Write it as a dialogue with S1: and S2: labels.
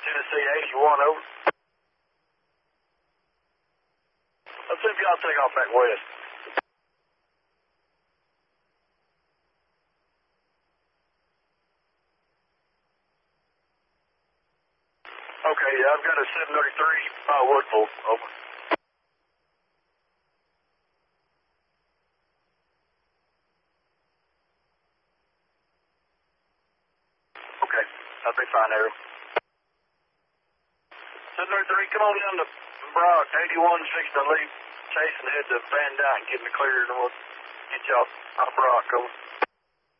S1: Tennessee 81, over. Let's see if y'all take off back west. Okay, yeah, I've got a 733 by Woodville, over. Okay, that'll be fine, Arrow. 733, come on down to Brock, 81, fixing to leave, chasing ahead to Van Dyke, getting it cleared, and we'll get y'all out of Brock, over.